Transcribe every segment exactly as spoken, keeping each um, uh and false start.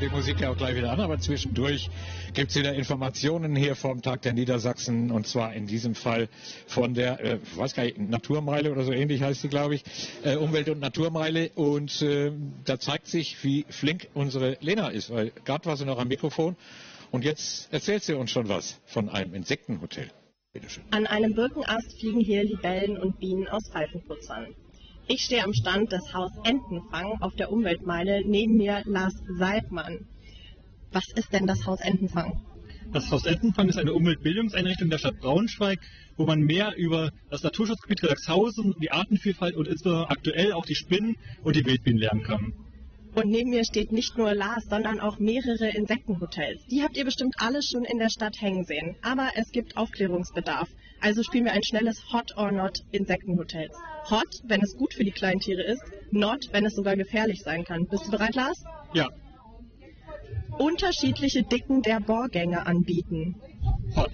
die Musik ja auch gleich wieder an, aber zwischendurch gibt es wieder Informationen hier vom Tag der Niedersachsen und zwar in diesem Fall von der, äh, ich weiß gar nicht, Naturmeile oder so ähnlich heißt sie, glaube ich, äh, Umwelt- und Naturmeile und äh, da zeigt sich, wie flink unsere Lena ist, weil gerade war sie noch am Mikrofon und jetzt erzählt sie uns schon was von einem Insektenhotel. Bitteschön. An einem Birkenast fliegen hier Libellen und Bienen aus Pfeifenputzern. Ich stehe am Stand des Haus Entenfang auf der Umweltmeile, neben mir Lars Seidmann. Was ist denn das Haus Entenfang? Das Haus Entenfang ist eine Umweltbildungseinrichtung der Stadt Braunschweig, wo man mehr über das Naturschutzgebiet Relaxhausen, die Artenvielfalt und insbesondere aktuell auch die Spinnen und die Wildbienen lernen kann. Und neben mir steht nicht nur Lars, sondern auch mehrere Insektenhotels. Die habt ihr bestimmt alle schon in der Stadt hängen sehen. Aber es gibt Aufklärungsbedarf. Also spielen wir ein schnelles Hot or Not Insektenhotels. Hot, wenn es gut für die kleinen Tiere ist. Not, wenn es sogar gefährlich sein kann. Bist du bereit, Lars? Ja. Unterschiedliche Dicken der Bohrgänge anbieten. Hot.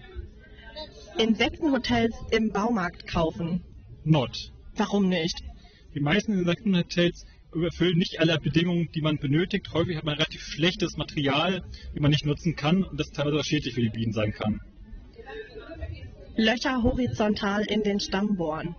Insektenhotels im Baumarkt kaufen. Not. Warum nicht? Die meisten Insektenhotels erfüllen nicht alle Bedingungen, die man benötigt. Häufig hat man relativ schlechtes Material, die man nicht nutzen kann und das teilweise auch schädlich für die Bienen sein kann. Löcher horizontal in den Stamm bohren.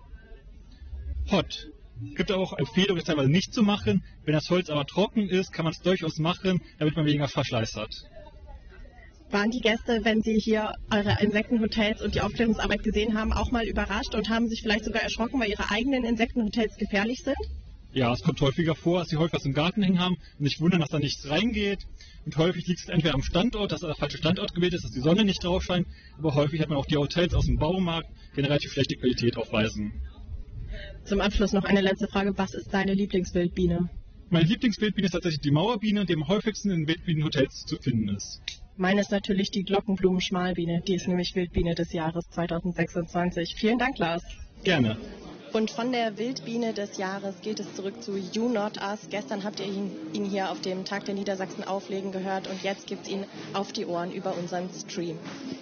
Hot. Es gibt auch Empfehlungen, das teilweise nicht zu machen. Wenn das Holz aber trocken ist, kann man es durchaus machen, damit man weniger Verschleiß hat. Waren die Gäste, wenn sie hier eure Insektenhotels und die Aufklärungsarbeit gesehen haben, auch mal überrascht und haben sich vielleicht sogar erschrocken, weil ihre eigenen Insektenhotels gefährlich sind? Ja, es kommt häufiger vor, dass sie häufig was im Garten hängen haben und sich wundern, dass da nichts reingeht. Und häufig liegt es entweder am Standort, dass der falsche Standort gewählt ist, dass die Sonne nicht drauf scheint, aber häufig hat man auch die Hotels aus dem Baumarkt, die eine relativ schlechte Qualität aufweisen. Zum Abschluss noch eine letzte Frage. Was ist deine Lieblingswildbiene? Meine Lieblingswildbiene ist tatsächlich die Mauerbiene, die am häufigsten in Wildbienenhotels zu finden ist. Meine ist natürlich die Glockenblumenschmalbiene. Die ist nämlich Wildbiene des Jahres zweitausendsechsundzwanzig. Vielen Dank, Lars. Gerne. Und von der Wildbiene des Jahres geht es zurück zu You Not Us. Gestern habt ihr ihn, ihn hier auf dem Tag der Niedersachsen auflegen gehört und jetzt gibt's ihn auf die Ohren über unseren Stream.